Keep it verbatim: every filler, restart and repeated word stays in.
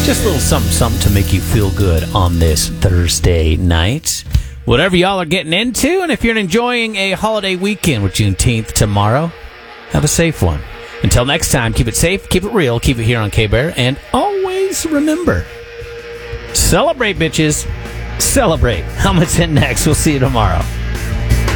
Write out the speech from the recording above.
Just a little something, something to make you feel good on this Thursday night. Whatever y'all are getting into, and if you're enjoying a holiday weekend with Juneteenth tomorrow, have a safe one. Until next time, keep it safe, keep it real, keep it here on K-Bear, and always remember, celebrate, bitches. Celebrate. Helmets in next. We'll see you tomorrow.